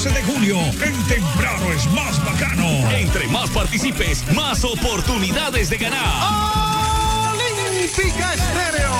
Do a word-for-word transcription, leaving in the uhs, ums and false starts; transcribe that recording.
de julio, en Temprano es más bacano. Entre más participes, más oportunidades de ganar. Olímpica Estéreo